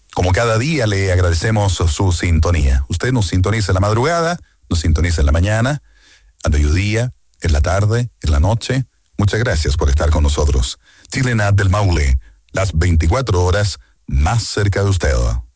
Como cada día le agradecemos su sintonía. Usted nos sintoniza en la madrugada, nos sintoniza en la mañana, al mediodía, en la tarde, en la noche. Muchas gracias por estar con nosotros. Chilenat del Maule, las 24 horas más cerca de usted.